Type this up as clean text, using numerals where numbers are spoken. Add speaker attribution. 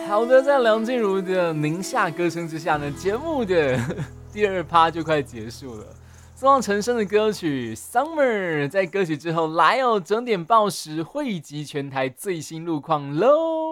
Speaker 1: 好的，在梁静茹的宁夏歌声之下呢，节目的第二趴就快结束了。送上陈升的歌曲《Summer》，在歌曲之后来哦，整点报时汇集全台最新路况喽。